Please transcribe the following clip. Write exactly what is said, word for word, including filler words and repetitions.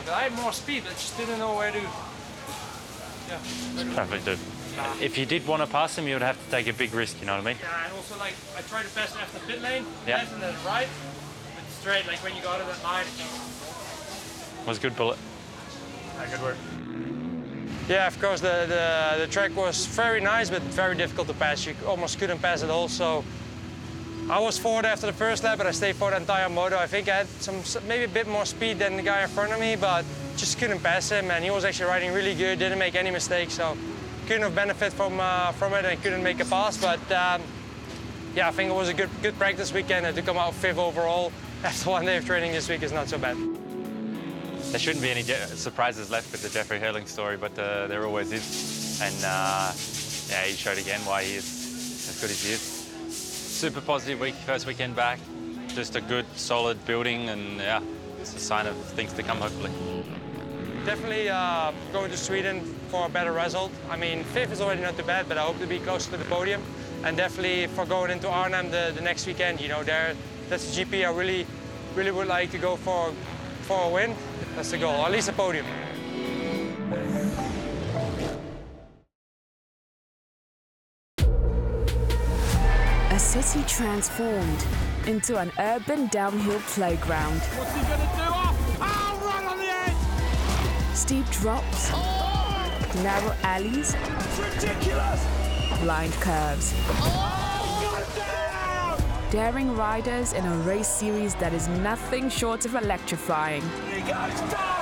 but I had more speed, but just didn't know where to. Yeah. It's perfect, dude. Nah. If you did want to pass him, you would have to take a big risk, you know what I mean? Yeah, and also like I tried to pass after pit lane, yeah. left and then right, but straight, like when you got to that line. It was a good bullet. Yeah, good work. Yeah, of course, the, the, the track was very nice, but very difficult to pass. You almost couldn't pass at all, so I was fourth after the first lap, but I stayed for the entire moto. I think I had some maybe a bit more speed than the guy in front of me, but just couldn't pass him, and he was actually riding really good, didn't make any mistakes, so couldn't have benefited from, uh, from it and couldn't make a pass, but um, yeah, I think it was a good, good practice weekend, and to come out fifth overall after one day of training this week is not so bad. There shouldn't be any surprises left with the Jeffrey Herling story, but uh, there always is. And uh, yeah, he showed again why he is as good as he is. Super positive week, first weekend back. Just a good, solid building, and yeah, it's a sign of things to come, hopefully. Definitely uh, going to Sweden for a better result. I mean, fifth is already not too bad, but I hope to be close to the podium. And definitely for going into Arnhem the, the next weekend, you know, there, that's the G P I really, really would like to go for, for a win. That's the goal, or at least a podium. A city transformed into an urban downhill playground. What's he gonna do? Oh, oh right on the edge! Steep drops, oh! Narrow alleys, it's ridiculous! Blind curves. Oh, got it down! Daring riders in a race series that is nothing short of electrifying. He goes down!